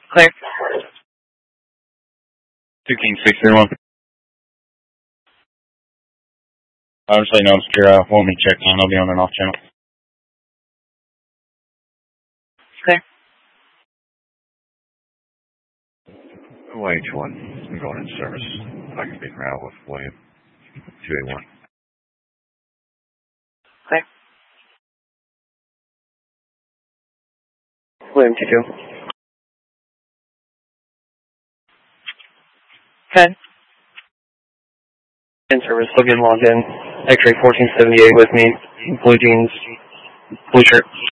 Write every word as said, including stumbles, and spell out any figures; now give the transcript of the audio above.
Clear. two King six three one. Obviously noticed you're uh, wanting me to check on. I'll be on and off channel. Clear. Y H one, I'm going in service. I can be around with William. two A one. Clear. William two two. Okay. In service, still getting logged in. X-ray fourteen seventy-eight with me. Blue jeans, blue shirt.